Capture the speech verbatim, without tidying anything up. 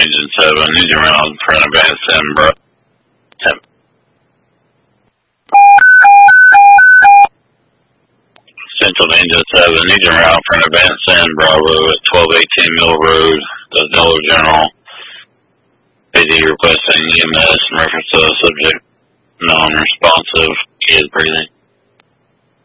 Engine seven, engine round for an advance in, bro. Temp. Central to Engine seven, engine round for an advance in, Bravo at twelve eighteen Mill Road, the Dollar General. A D requesting E M S in reference to the subject non-responsive. He is breathing.